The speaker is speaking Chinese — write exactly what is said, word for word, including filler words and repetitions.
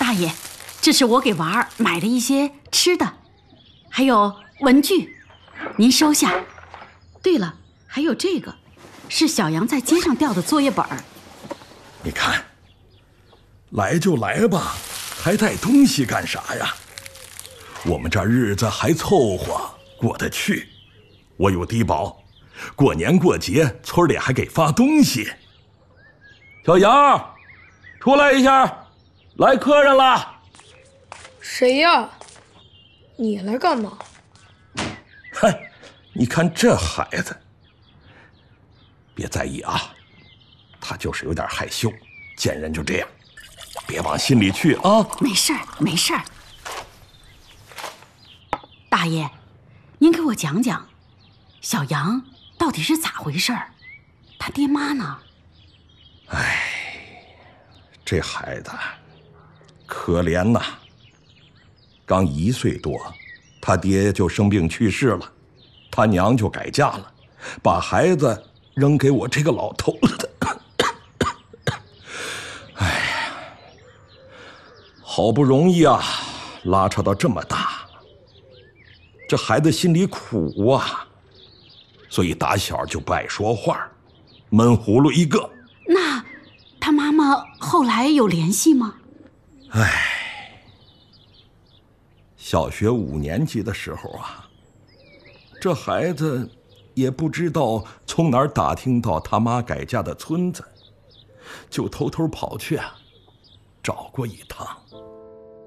大爷，这是我给娃儿买的一些吃的，还有文具，您收下。对了，还有这个，是小杨在街上掉的作业本儿。 你看，来就来吧，还带东西干啥呀？我们这日子还凑合过得去，我有低保，过年过节村里还给发东西。小杨，出来一下，来客人了。 谁呀？你来干嘛？ 哼，你看这孩子，别在意啊，他就是有点害羞，见人就这样，别往心里去啊。 没事儿，没事儿。大爷，您给我讲讲，小杨到底是咋回事儿？他爹妈呢？ 哎，这孩子可怜呐，刚一岁多，他爹就生病去世了，他娘就改嫁了，把孩子扔给我这个老头子。哎呀，好不容易啊，拉扯到这么大，这孩子心里苦啊，所以打小就不爱说话，闷葫芦一个。 那他妈妈后来有联系吗？ 唉，小学五年级的时候啊，这孩子也不知道从哪儿打听到他妈改嫁的村子，就偷偷跑去啊，找过一趟。